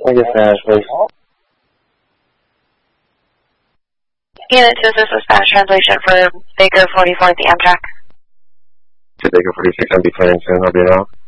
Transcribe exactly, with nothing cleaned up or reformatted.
I guess Spanish, please. Unit two, this is Spanish translation for Baker forty-four at the Amtrak. To Baker forty-six, I'll be clearing soon. I'll be around.